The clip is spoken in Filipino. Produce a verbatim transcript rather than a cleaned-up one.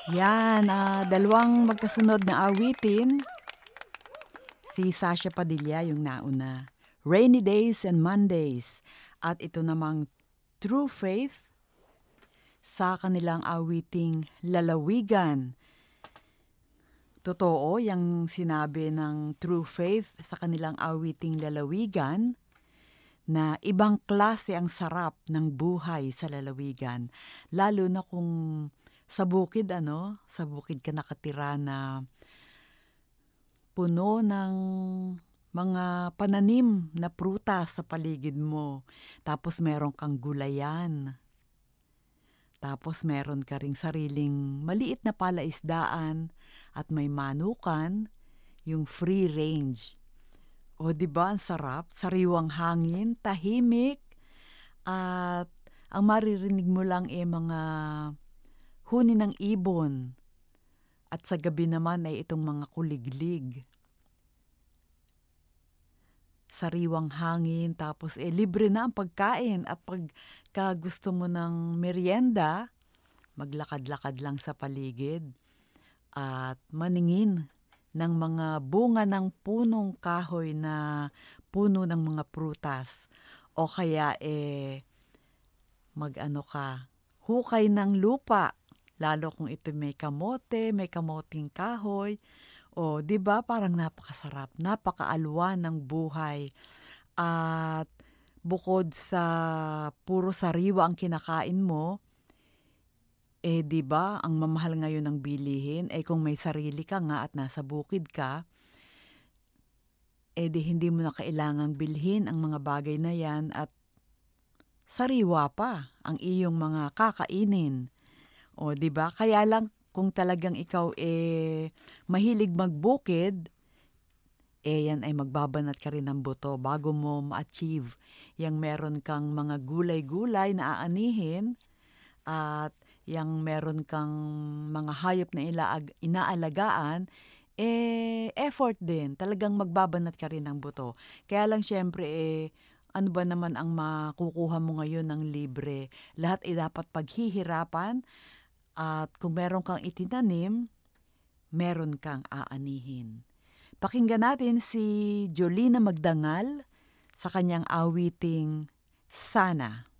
Yan, ah, dalawang magkasunod na awitin. Si Sasha Padilla yung nauna. Rainy Days and Mondays. At ito namang True Faith sa kanilang awiting Lalawigan. Totoo yung sinabi ng True Faith sa kanilang awiting Lalawigan na ibang klase ang sarap ng buhay sa lalawigan. Lalo na kung sa bukid, ano, sa bukid ka nakatira na puno ng mga pananim na prutas sa paligid mo. Tapos meron kang gulayan. Tapos meron ka ring sariling maliit na palaisdaan at may manukan, yung free range. O, di ba ang sarap? Sariwang hangin, tahimik, at ang maririnig mo lang ay mga huni ng ibon. At sa gabi naman ay itong mga kuliglig. Sariwang hangin, tapos eh libre na ang pagkain. At pagka gusto mo ng merienda, maglakad-lakad lang sa paligid at maningin ng mga bunga ng punong kahoy na puno ng mga prutas. O kaya eh mag-ano ka, hukay ng lupa, lalo kung ito may kamote, may kamoting kahoy. O, 'di ba parang napakasarap, napakaalwan ng buhay. At bukod sa puro sariwa ang kinakain mo, eh 'di ba ang mamahal ngayon ng bilihin, eh kung may sarili ka nga at nasa bukid ka, eh di hindi mo na kailangang bilhin ang mga bagay na yan at sariwa pa ang iyong mga kakainin. O, 'di ba? Kaya lang kung talagang ikaw eh mahilig magbukid, eh yan ay magbabanat ka rin ng buto bago mo ma-achieve yang meron kang mga gulay-gulay na aanihin at yang meron kang mga hayop na ilaag, inaalagaan, eh effort din. Talagang magbabanat ka rin ng buto. Kaya lang syempre eh ano ba naman ang makukuha mo ngayon ng libre? Lahat ay dapat paghihirapan at kung meron kang itinanim, meron kang aanihin. Pakinggan natin si Jolina Magdangal sa kanyang awiting Sana.